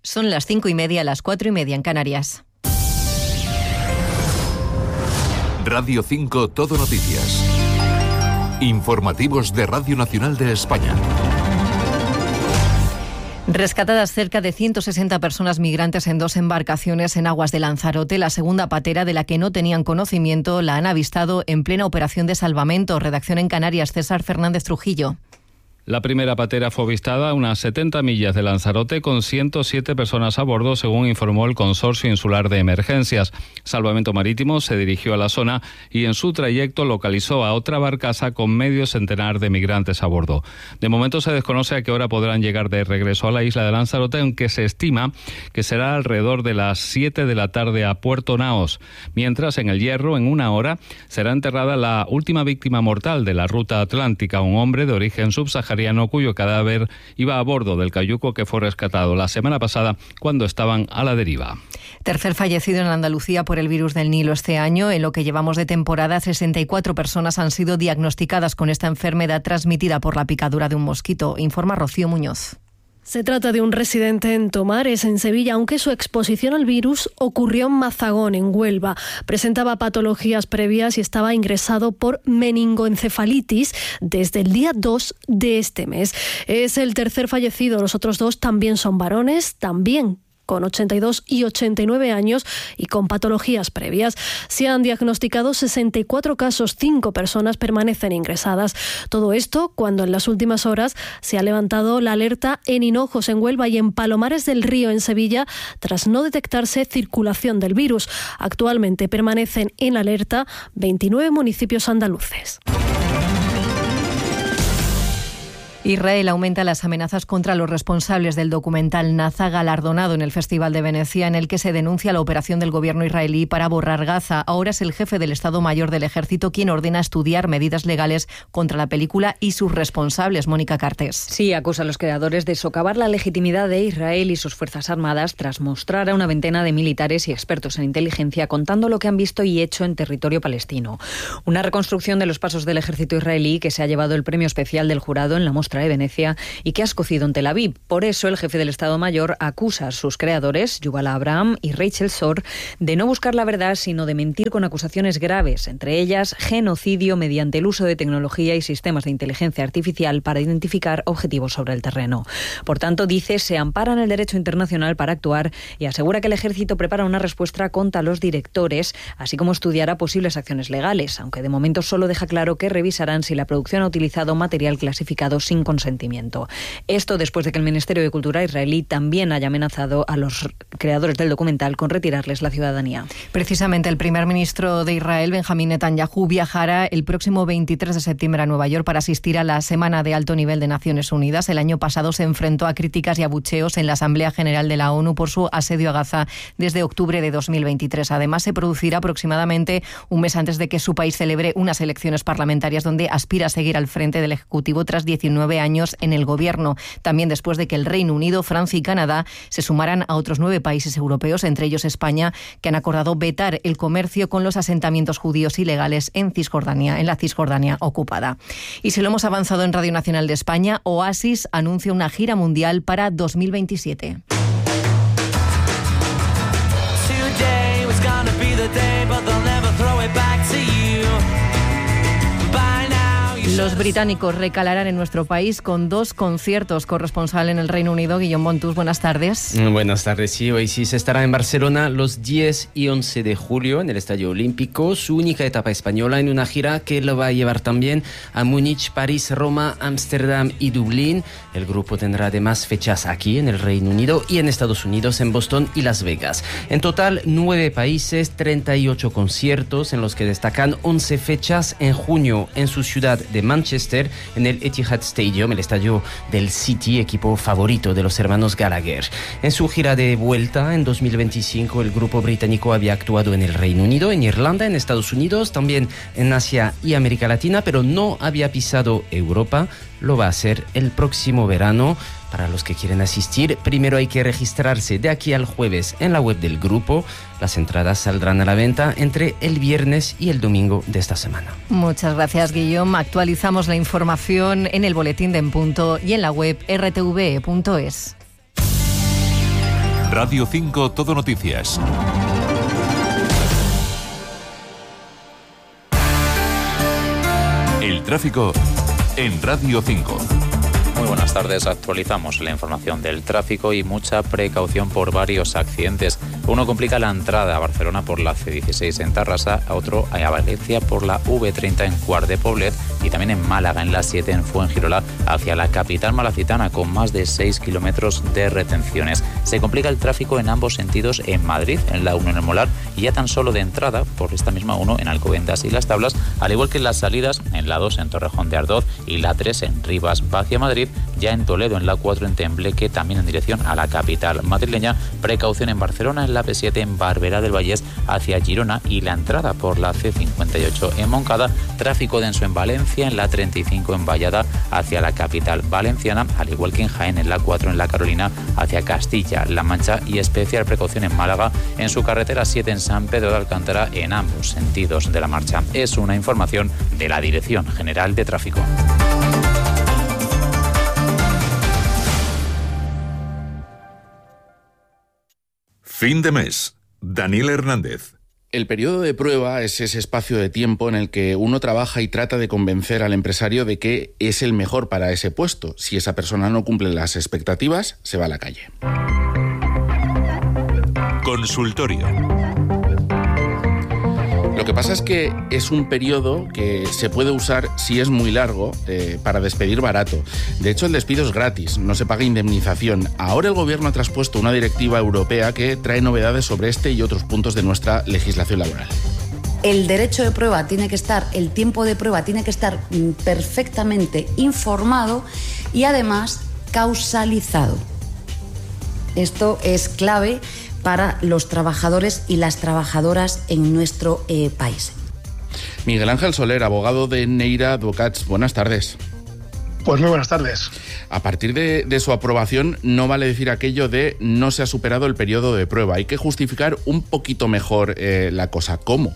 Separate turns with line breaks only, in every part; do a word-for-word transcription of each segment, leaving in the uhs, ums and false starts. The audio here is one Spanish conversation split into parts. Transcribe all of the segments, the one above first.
Son las cinco y media, las cuatro y media en Canarias.
Radio cinco Todo Noticias. Informativos de Radio Nacional de España.
Rescatadas cerca de ciento sesenta personas migrantes en dos embarcaciones en aguas de Lanzarote. La segunda patera, de la que no tenían conocimiento, la han avistado en plena operación de salvamento. Redacción en Canarias, César Fernández Trujillo.
La primera patera fue avistada a unas setenta millas de Lanzarote con ciento siete personas a bordo, según informó el Consorcio Insular de Emergencias. Salvamento Marítimo se dirigió a la zona y en su trayecto localizó a otra barcaza con medio centenar de migrantes a bordo. De momento se desconoce a qué hora podrán llegar de regreso a la isla de Lanzarote, aunque se estima que será alrededor de las siete de la tarde a Puerto Naos. Mientras, en El Hierro, en una hora, será enterrada la última víctima mortal de la ruta atlántica, un hombre de origen subsahariano cuyo cadáver iba a bordo del cayuco que fue rescatado la semana pasada cuando estaban a la deriva.
Tercer fallecido en Andalucía por el virus del Nilo este año. En lo que llevamos de temporada, sesenta y cuatro personas han sido diagnosticadas con esta enfermedad transmitida por la picadura de un mosquito, informa Rocío Muñoz.
Se trata de un residente en Tomares, en Sevilla, aunque su exposición al virus ocurrió en Mazagón, en Huelva. Presentaba patologías previas y estaba ingresado por meningoencefalitis desde el día dos de este mes. Es el tercer fallecido. Los otros dos también son varones, también con ochenta y dos y ochenta y nueve años y con patologías previas. Se han diagnosticado sesenta y cuatro casos, cinco personas permanecen ingresadas. Todo esto cuando en las últimas horas se ha levantado la alerta en Hinojos, en Huelva, y en Palomares del Río, en Sevilla, tras no detectarse circulación del virus. Actualmente permanecen en alerta veintinueve municipios andaluces.
Israel aumenta las amenazas contra los responsables del documental Naza, galardonado en el Festival de Venecia, en el que se denuncia la operación del gobierno israelí para borrar Gaza. Ahora es el jefe del Estado Mayor del Ejército quien ordena estudiar medidas legales contra la película y sus responsables. Mónica Cartes.
Sí, acusa a los creadores de socavar la legitimidad de Israel y sus fuerzas armadas tras mostrar a una veintena de militares y expertos en inteligencia contando lo que han visto y hecho en territorio palestino. Una reconstrucción de los pasos del ejército israelí que se ha llevado el premio especial del jurado en la muestra de Venecia y que ha escocido en Tel Aviv. Por eso el jefe del Estado Mayor acusa a sus creadores, Yuval Abraham y Rachel Sor, de no buscar la verdad, sino de mentir con acusaciones graves, entre ellas genocidio mediante el uso de tecnología y sistemas de inteligencia artificial para identificar objetivos sobre el terreno. Por tanto, dice, se ampara en el derecho internacional para actuar y asegura que el ejército prepara una respuesta contra los directores, así como estudiará posibles acciones legales, aunque de momento solo deja claro que revisarán si la producción ha utilizado material clasificado sin consentimiento. Esto después de que el Ministerio de Cultura israelí también haya amenazado a los creadores del documental con retirarles la ciudadanía.
Precisamente el primer ministro de Israel, Benjamín Netanyahu, viajará el próximo veintitrés de septiembre a Nueva York para asistir a la Semana de Alto Nivel de Naciones Unidas. El año pasado se enfrentó a críticas y abucheos en la Asamblea General de la ONU por su asedio a Gaza desde octubre de dos mil veintitrés. Además, se producirá aproximadamente un mes antes de que su país celebre unas elecciones parlamentarias donde aspira a seguir al frente del Ejecutivo tras diecinueve años en el gobierno. También después de que el Reino Unido, Francia y Canadá se sumaran a otros nueve países europeos, entre ellos España, que han acordado vetar el comercio con los asentamientos judíos ilegales en Cisjordania, en la Cisjordania ocupada. Y si lo hemos avanzado en Radio Nacional de España, Oasis anuncia una gira mundial para dos mil veintisiete. Los británicos recalarán en nuestro país con dos conciertos. Corresponsal en el Reino Unido, Guillaume Montus, buenas tardes.
Buenas tardes, sí. Oasis estará en Barcelona los diez y once de julio en el Estadio Olímpico, su única etapa española en una gira que lo va a llevar también a Múnich, París, Roma, Ámsterdam y Dublín. El grupo tendrá además fechas aquí en el Reino Unido y en Estados Unidos, en Boston y Las Vegas. En total, nueve países, treinta y ocho conciertos, en los que destacan once fechas en junio en su ciudad de Manchester, en el Etihad Stadium, el estadio del City, equipo favorito de los hermanos Gallagher. En su gira de vuelta en dos mil veinticinco, el grupo británico había actuado en el Reino Unido, en Irlanda, en Estados Unidos, también en Asia y América Latina, pero no había pisado Europa. Lo va a hacer el próximo verano. Para los que quieren asistir, primero hay que registrarse de aquí al jueves en la web del grupo. Las entradas saldrán a la venta entre el viernes y el domingo de esta semana.
Muchas gracias, Guillaume. Actualizamos la información en el boletín de En Punto y en la web r t v punto es.
Radio cinco Todo Noticias. El tráfico en Radio cinco.
Muy buenas tardes, actualizamos la información del tráfico y mucha precaución por varios accidentes. Uno complica la entrada a Barcelona por la ce dieciséis en Tarrasa, a otro a Valencia por la ve treinta en Quart de Poblet y también en Málaga en la siete en Fuengirola hacia la capital malacitana con más de seis kilómetros de retenciones. Se complica el tráfico en ambos sentidos en Madrid, en la uno en el Molar y ya tan solo de entrada por esta misma uno en Alcobendas y Las Tablas, al igual que en las salidas en la dos en Torrejón de Ardoz y la tres en Rivas hacia Madrid, ya en Toledo en la cuatro en Tembleque, también en dirección a la capital madrileña. Precaución en Barcelona en la pe siete en Barberá del Vallès hacia Girona y la entrada por la ce cincuenta y ocho en Moncada. Tráfico denso en Valencia en la treinta y cinco en Vallada hacia la capital valenciana, al igual que en Jaén en la cuatro en la Carolina hacia Castilla-La Mancha y especial precaución en Málaga en su carretera siete en San Pedro de Alcántara en ambos sentidos de la marcha. Es una información de la Dirección General de Tráfico.
Fin de mes. Daniel Hernández.
El periodo de prueba es ese espacio de tiempo en el que uno trabaja y trata de convencer al empresario de que es el mejor para ese puesto. Si esa persona no cumple las expectativas, se va a la calle.
Consultorio.
Lo que pasa es que es un periodo que se puede usar, si es muy largo, eh, para despedir barato. De hecho, el despido es gratis, no se paga indemnización. Ahora el Gobierno ha traspuesto una directiva europea que trae novedades sobre este y otros puntos de nuestra legislación laboral.
El derecho de prueba tiene que estar, el tiempo de prueba tiene que estar perfectamente informado y además causalizado. Esto es clave para los trabajadores y las trabajadoras en nuestro eh, país.
Miguel Ángel Soler, abogado de Neira Advocats. Buenas tardes.
Pues muy buenas tardes.
A partir de, de su aprobación no vale decir aquello de no se ha superado el periodo de prueba. Hay que justificar un poquito mejor eh, la cosa. ¿Cómo?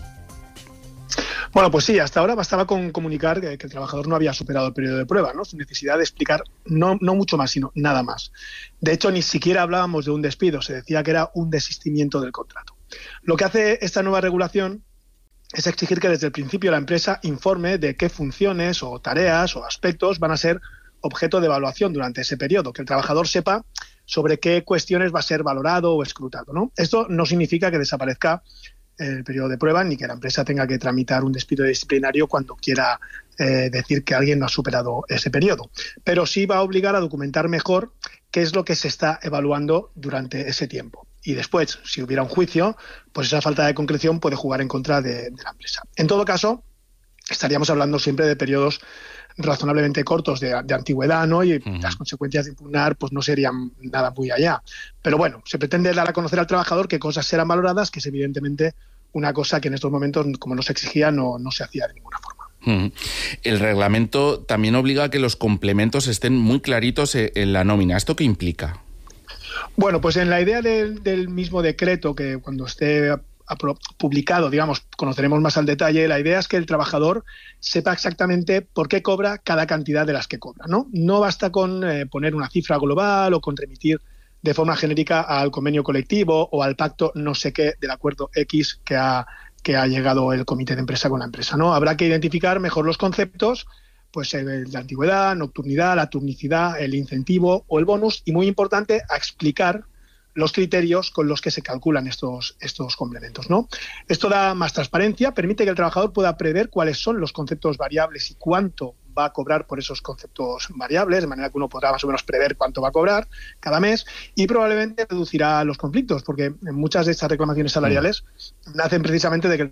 Bueno, pues sí, hasta ahora bastaba con comunicar que, que el trabajador no había superado el periodo de prueba, ¿no? Sin necesidad de explicar no, no mucho más, sino nada más. De hecho, ni siquiera hablábamos de un despido, se decía que era un desistimiento del contrato. Lo que hace esta nueva regulación es exigir que desde el principio la empresa informe de qué funciones o tareas o aspectos van a ser objeto de evaluación durante ese periodo, que el trabajador sepa sobre qué cuestiones va a ser valorado o escrutado, ¿no? Esto no significa que desaparezca el periodo de prueba ni que la empresa tenga que tramitar un despido disciplinario cuando quiera eh, decir que alguien no ha superado ese periodo. Pero sí va a obligar a documentar mejor qué es lo que se está evaluando durante ese tiempo. Y después, si hubiera un juicio, pues esa falta de concreción puede jugar en contra de, de la empresa. En todo caso, estaríamos hablando siempre de periodos razonablemente cortos de, de antigüedad, ¿no? Y uh-huh. las consecuencias de impugnar pues no serían nada muy allá. Pero bueno, se pretende dar a conocer al trabajador qué cosas serán valoradas, que es evidentemente una cosa que en estos momentos, como no se exigía, no, no se hacía de ninguna forma.
Uh-huh. El reglamento también obliga a que los complementos estén muy claritos en la nómina. ¿Esto qué implica?
Bueno, pues en la idea del, del mismo decreto, que cuando esté publicado, digamos, conoceremos más al detalle, la idea es que el trabajador sepa exactamente por qué cobra cada cantidad de las que cobra, ¿no? No basta con eh, poner una cifra global o con remitir de forma genérica al convenio colectivo o al pacto no sé qué del acuerdo X que ha, que ha llegado el comité de empresa con la empresa, ¿no? Habrá que identificar mejor los conceptos, pues eh, la antigüedad, nocturnidad, la turnicidad, el incentivo o el bonus, y muy importante, a explicar los criterios con los que se calculan estos, estos complementos, ¿no? Esto da más transparencia, permite que el trabajador pueda prever cuáles son los conceptos variables y cuánto va a cobrar por esos conceptos variables, de manera que uno podrá más o menos prever cuánto va a cobrar cada mes, y probablemente reducirá los conflictos, porque muchas de estas reclamaciones salariales mm. nacen precisamente de que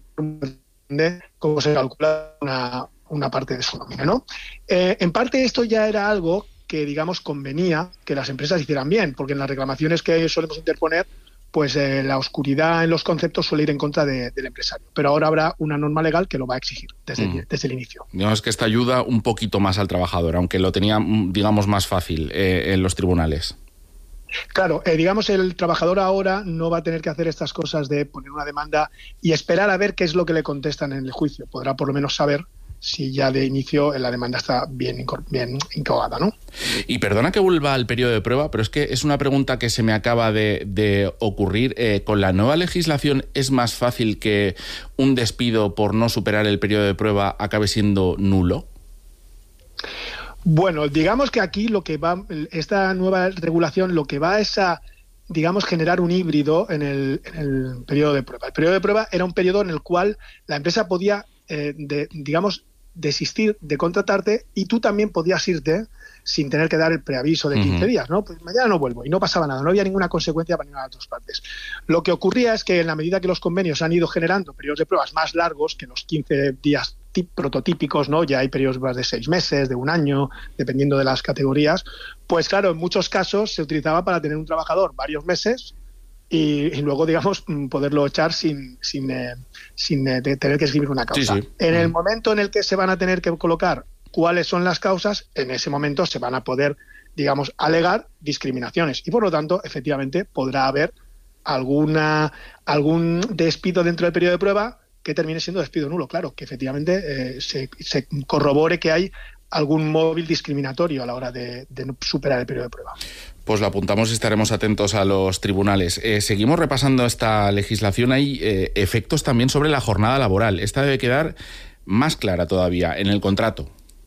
de cómo se calcula una, una parte de su nómina, ¿no? Eh, en parte esto ya era algo que, digamos, convenía que las empresas hicieran bien, porque en las reclamaciones que solemos interponer, pues eh, la oscuridad en los conceptos suele ir en contra de, del empresario. Pero ahora habrá una norma legal que lo va a exigir desde, mm. el, desde el inicio.
Digamos que esta ayuda un poquito más al trabajador, aunque lo tenía, digamos, más fácil eh, en los tribunales.
Claro, eh, digamos, el trabajador ahora no va a tener que hacer estas cosas de poner una demanda y esperar a ver qué es lo que le contestan en el juicio. Podrá por lo menos saber si ya de inicio la demanda está bien, bien incubada, ¿no?
Y perdona que vuelva al periodo de prueba, pero es que es una pregunta que se me acaba de, de ocurrir. Eh, ¿Con la nueva legislación es más fácil que un despido por no superar el periodo de prueba acabe siendo nulo?
Bueno, digamos que aquí lo que va, esta nueva regulación lo que va es a, digamos, generar un híbrido en el, en el periodo de prueba. El periodo de prueba era un periodo en el cual la empresa podía, eh, de, digamos, desistir de contratarte y tú también podías irte sin tener que dar el preaviso de quince uh-huh. días, ¿no? Pues mañana no vuelvo y no pasaba nada, no había ninguna consecuencia para ninguna de las dos partes. Lo que ocurría es que en la medida que los convenios han ido generando periodos de pruebas más largos que los quince días tip, prototípicos, ¿no? Ya hay periodos más de seis meses, de un año, dependiendo de las categorías, pues claro, en muchos casos se utilizaba para tener un trabajador varios meses y, y luego, digamos, poderlo echar sin, sin, eh, sin eh, tener que escribir una causa. Sí, sí. En el momento en el que se van a tener que colocar cuáles son las causas, en ese momento se van a poder, digamos, alegar discriminaciones y, por lo tanto, efectivamente, podrá haber alguna algún despido dentro del periodo de prueba que termine siendo despido nulo. Claro, que efectivamente eh, se, se corrobore que hay algún móvil discriminatorio a la hora de, de superar el periodo de prueba.
Pues lo apuntamos y estaremos atentos a los tribunales. Eh, seguimos repasando esta legislación. Hay eh, efectos también sobre la jornada laboral. Esta debe quedar más clara todavía en el contrato.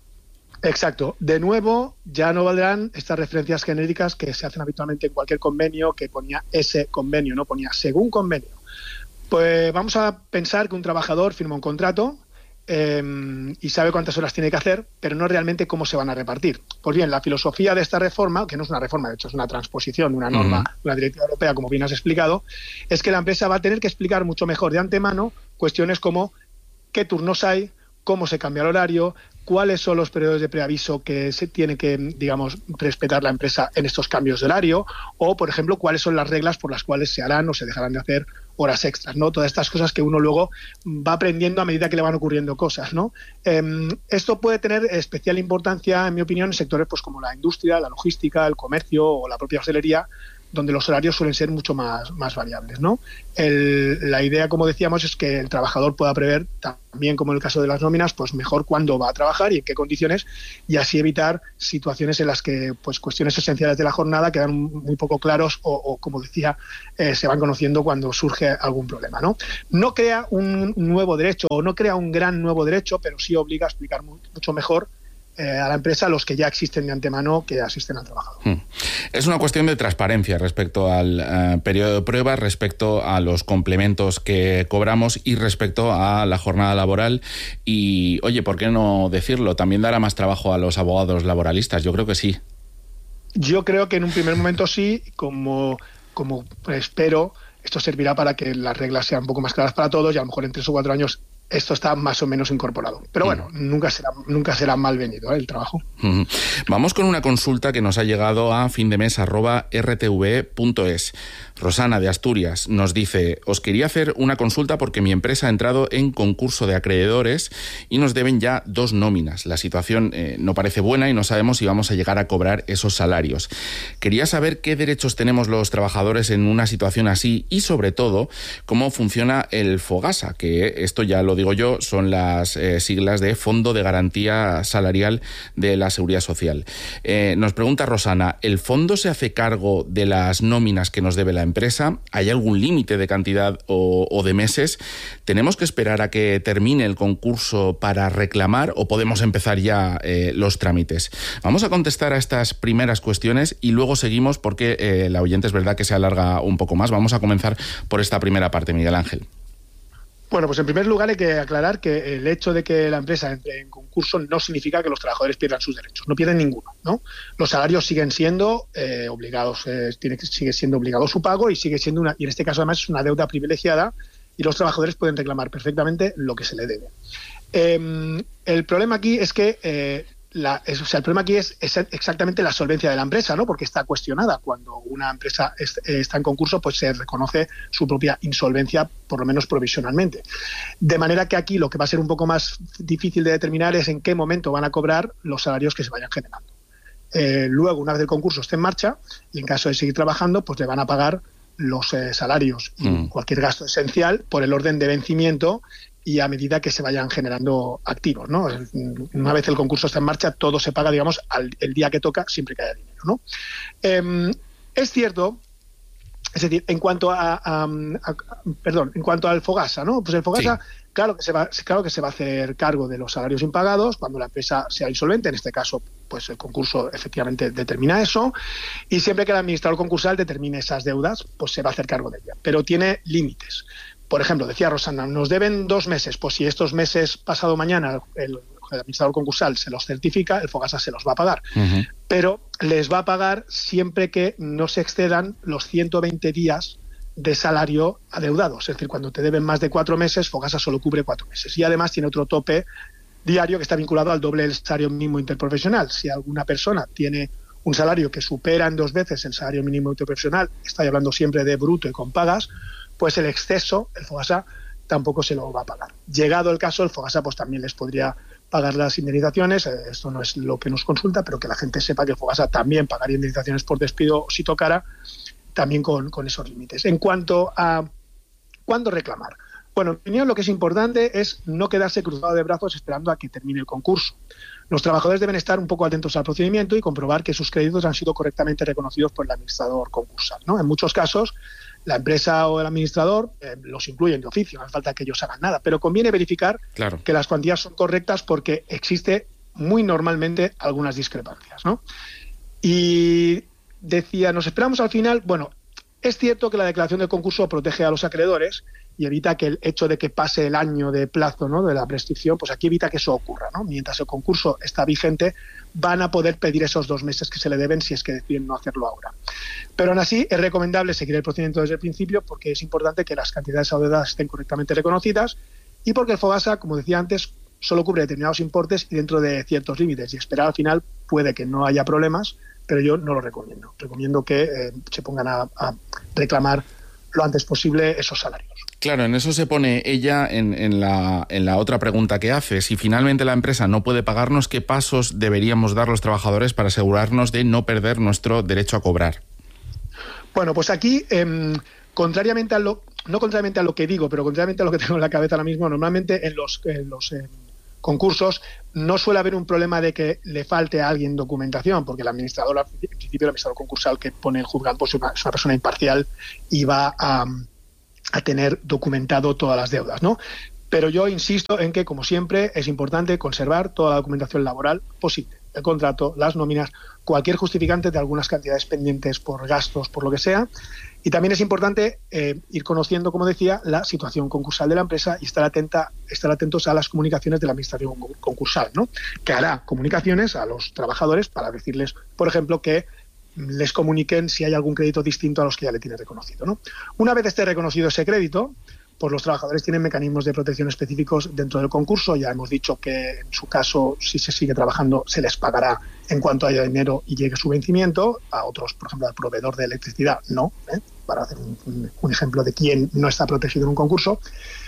Exacto. De nuevo, ya no valdrán estas referencias genéricas que se hacen habitualmente en cualquier convenio, que ponía ese convenio, no ponía según convenio. Pues vamos a pensar que un trabajador firma un contrato eh, y sabe cuántas horas tiene que hacer, pero no realmente cómo se van a repartir. Pues bien, la filosofía de esta reforma, que no es una reforma, de hecho es una transposición de una norma, uh-huh. una directiva europea, como bien has explicado, es que la empresa va a tener que explicar mucho mejor de antemano cuestiones como qué turnos hay, cómo se cambia el horario, cuáles son los periodos de preaviso que se tiene que, digamos, respetar la empresa en estos cambios de horario, o, por ejemplo, cuáles son las reglas por las cuales se harán o se dejarán de hacer horas extras, ¿no? Todas estas cosas que uno luego va aprendiendo a medida que le van ocurriendo cosas, ¿no? Eh, esto puede tener especial importancia, en mi opinión, en sectores pues como la industria, la logística, el comercio o la propia hostelería, donde los horarios suelen ser mucho más, más variables, ¿no? El, la idea, como decíamos, es que el trabajador pueda prever, también como en el caso de las nóminas, pues mejor cuándo va a trabajar y en qué condiciones, y así evitar situaciones en las que pues cuestiones esenciales de la jornada quedan muy poco claros o, o como decía, eh, se van conociendo cuando surge algún problema, ¿no? No crea un nuevo derecho o no crea un gran nuevo derecho, pero sí obliga a explicar mucho mejor Eh, a la empresa los que ya existen de antemano que asisten al trabajador.
Hmm. Es una cuestión de transparencia respecto al uh, periodo de prueba, respecto a los complementos que cobramos y respecto a la jornada laboral. Y, oye, ¿por qué no decirlo? También dará más trabajo a los abogados laboralistas. Yo creo que sí.
Yo creo que en un primer momento sí, como, como espero, esto servirá para que las reglas sean un poco más claras para todos y a lo mejor en tres o cuatro años esto está más o menos incorporado. Pero bueno, mm. nunca será nunca será malvenido, ¿eh? El trabajo.
Mm. Vamos con una consulta que nos ha llegado a findemes arroba r t v punto es. Rosana, de Asturias, nos dice: os quería hacer una consulta porque mi empresa ha entrado en concurso de acreedores y nos deben ya dos nóminas. La situación eh, no parece buena y no sabemos si vamos a llegar a cobrar esos salarios. Quería saber qué derechos tenemos los trabajadores en una situación así y, sobre todo, cómo funciona el FOGASA, que esto ya lo digo yo, son las eh, siglas de Fondo de Garantía Salarial de la Seguridad Social. Eh, nos pregunta Rosana: ¿el fondo se hace cargo de las nóminas que nos debe la empresa? ¿Hay algún límite de cantidad o, o de meses? ¿Tenemos que esperar a que termine el concurso para reclamar o podemos empezar ya eh, los trámites? Vamos a contestar a estas primeras cuestiones y luego seguimos porque eh, la oyente es verdad que se alarga un poco más. Vamos a comenzar por esta primera parte, Miguel Ángel.
Bueno, pues en primer lugar hay que aclarar que el hecho de que la empresa entre en concurso no significa que los trabajadores pierdan sus derechos, no pierden ninguno, ¿no? Los salarios siguen siendo eh, obligados, eh, tiene, sigue siendo obligado su pago y sigue siendo una, y en este caso además es una deuda privilegiada y los trabajadores pueden reclamar perfectamente lo que se le debe. Eh, el problema aquí es que eh, La, es, o sea, el problema aquí es, es exactamente la solvencia de la empresa, ¿no? Porque está cuestionada. Cuando una empresa es, está en concurso, pues se reconoce su propia insolvencia, por lo menos provisionalmente. De manera que aquí lo que va a ser un poco más difícil de determinar es en qué momento van a cobrar los salarios que se vayan generando. Eh, luego, una vez el concurso esté en marcha, y en caso de seguir trabajando, pues le van a pagar los eh, salarios y mm. cualquier gasto esencial por el orden de vencimiento y a medida que se vayan generando activos, ¿no? Una vez el concurso está en marcha, todo se paga, digamos, al, el día que toca, siempre que haya dinero, ¿no? Eh, es cierto, es decir, en cuanto a, a, a perdón, en cuanto al Fogasa, ¿no? Pues el Fogasa, sí. claro que se va, claro que se va a hacer cargo de los salarios impagados cuando la empresa sea insolvente. En este caso, pues el concurso efectivamente determina eso, y siempre que el administrador concursal determine esas deudas, pues se va a hacer cargo de ella. Pero tiene límites. Por ejemplo, decía Rosana, nos deben dos meses, pues si estos meses, pasado mañana, el, el administrador concursal se los certifica, el Fogasa se los va a pagar. Uh-huh. Pero les va a pagar siempre que no se excedan los ciento veinte días de salario adeudados. Es decir, cuando te deben más de cuatro meses, Fogasa solo cubre cuatro meses. Y además tiene otro tope diario que está vinculado al doble del salario mínimo interprofesional. Si alguna persona tiene un salario que supera en dos veces el salario mínimo interprofesional, estoy hablando siempre de bruto y con pagas, pues el exceso, el Fogasa tampoco se lo va a pagar. Llegado el caso, el Fogasa pues también les podría pagar las indemnizaciones. Esto no es lo que nos consulta, pero que la gente sepa que el Fogasa también pagaría indemnizaciones por despido si tocara, también con, con esos límites. En cuanto a cuándo reclamar, bueno, en mi opinión lo que es importante es no quedarse cruzado de brazos esperando a que termine el concurso. Los trabajadores deben estar un poco atentos al procedimiento y comprobar que sus créditos han sido correctamente reconocidos por el administrador concursal, ¿no? En muchos casos, la empresa o el administrador eh, los incluyen de oficio, no hace falta que ellos hagan nada, pero conviene verificar claro. que las cuantías son correctas porque existe muy normalmente algunas discrepancias, ¿no? Y decía, nos esperamos al final. Bueno, es cierto que la declaración del concurso protege a los acreedores y evita que el hecho de que pase el año de plazo, ¿no?, de la prescripción, pues aquí evita que eso ocurra, ¿no? Mientras el concurso está vigente, van a poder pedir esos dos meses que se le deben si es que deciden no hacerlo ahora. Pero aún así es recomendable seguir el procedimiento desde el principio porque es importante que las cantidades adeudadas estén correctamente reconocidas y porque el Fogasa, como decía antes, solo cubre determinados importes y dentro de ciertos límites, y esperar al final puede que no haya problemas, pero yo no lo recomiendo. Recomiendo que eh, se pongan a, a reclamar lo antes posible esos salarios.
Claro, en eso se pone ella en, en, la, en la otra pregunta que hace. Si finalmente la empresa no puede pagarnos, ¿qué pasos deberíamos dar los trabajadores para asegurarnos de no perder nuestro derecho a cobrar?
Bueno, pues aquí, eh, contrariamente a lo, no contrariamente a lo que digo, pero contrariamente a lo que tengo en la cabeza ahora mismo, normalmente en los, en los eh, concursos no suele haber un problema de que le falte a alguien documentación, porque el administrador, en principio el administrador concursal que pone el juzgado, pues es una, es una persona imparcial y va a... a tener documentado todas las deudas, ¿no? Pero yo insisto en que, como siempre, es importante conservar toda la documentación laboral posible. El contrato, las nóminas, cualquier justificante de algunas cantidades pendientes por gastos, por lo que sea. Y también es importante eh, ir conociendo, como decía, la situación concursal de la empresa y estar atenta, estar atentos a las comunicaciones de la administración concursal, ¿no?, que hará comunicaciones a los trabajadores para decirles, por ejemplo, que les comuniquen si hay algún crédito distinto a los que ya le tiene reconocido, ¿no? Una vez esté reconocido ese crédito, pues los trabajadores tienen mecanismos de protección específicos dentro del concurso. Ya hemos dicho que en su caso, si se sigue trabajando, se les pagará en cuanto haya dinero y llegue su vencimiento. A otros, por ejemplo, al proveedor de electricidad, no, ¿eh? Para hacer un, un ejemplo de quién no está protegido en un concurso.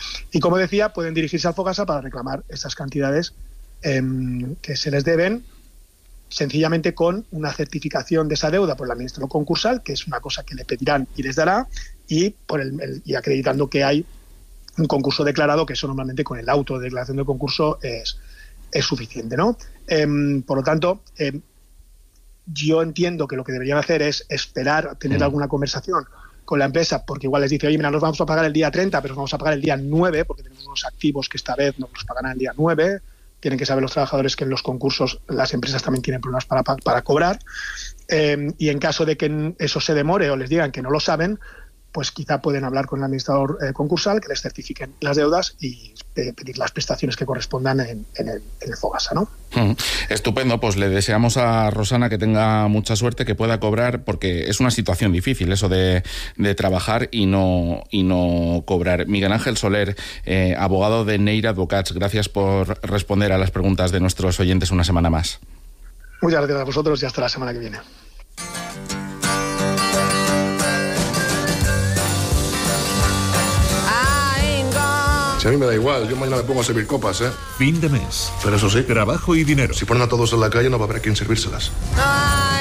Y como decía, pueden dirigirse al Fogasa para reclamar esas cantidades eh, que se les deben, sencillamente con una certificación de esa deuda por el administrador concursal, que es una cosa que le pedirán y les dará, y por el, el y acreditando que hay un concurso declarado, que eso normalmente con el auto de declaración del concurso es, es suficiente, ¿no? Eh, por lo tanto, eh, yo entiendo que lo que deberían hacer es esperar, tener alguna conversación con la empresa, porque igual les dice, oye, mira, nos vamos a pagar el día treinta, pero nos vamos a pagar el día nueve, porque tenemos unos activos que esta vez nos los pagarán el día nueve. Tienen que saber los trabajadores que en los concursos las empresas también tienen problemas para, para cobrar. Eh, y en caso de que eso se demore o les digan que no lo saben, pues quizá pueden hablar con el administrador eh, concursal, que les certifiquen las deudas y eh, pedir las prestaciones que correspondan en, en, el, en el Fogasa, ¿no?
Mm, estupendo, pues le deseamos a Rosana que tenga mucha suerte, que pueda cobrar, porque es una situación difícil eso de, de trabajar y no, y no cobrar. Miguel Ángel Soler, eh, abogado de Neira Advocats, gracias por responder a las preguntas de nuestros oyentes una semana más.
Muchas gracias a vosotros y hasta la semana que viene.
Si a mí me da igual, yo mañana me pongo a servir copas, ¿eh?
Fin de mes.
Pero eso sí,
trabajo y dinero.
Si ponen a todos en la calle no va a haber a quién servírselas.